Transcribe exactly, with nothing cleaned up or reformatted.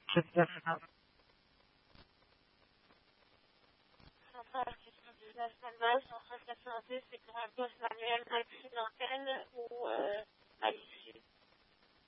Exactement. Centrale question du national, centrale quatre-vingt-dix, c'est pour un poste manuel accidentel ou euh,